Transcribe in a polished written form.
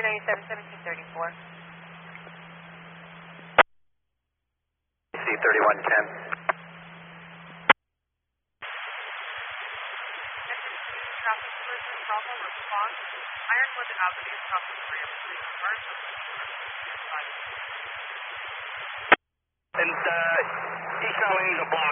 97, 1734. C3110. Traffic Collision Bravo response. Ironwood Avenue, traffic 303 commercial. And east lane is a block.